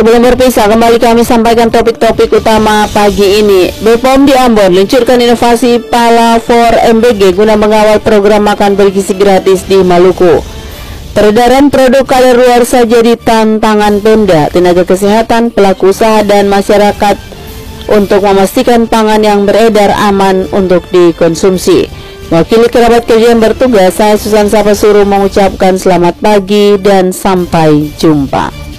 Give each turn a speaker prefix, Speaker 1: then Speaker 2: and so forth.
Speaker 1: Sebelum berpisah, kembali kami sampaikan topik-topik utama pagi ini. BPOM di Ambon luncurkan inovasi Pala for MBG guna mengawal program makan bergizi gratis di Maluku. Peredaran produk kadaluarsa jadi tantangan Pemda, tenaga kesehatan, pelaku usaha, dan masyarakat untuk memastikan pangan yang beredar aman untuk dikonsumsi. Mewakili kerabat kerja yang bertugas, saya Susan Sapasuruh mengucapkan selamat pagi dan sampai jumpa.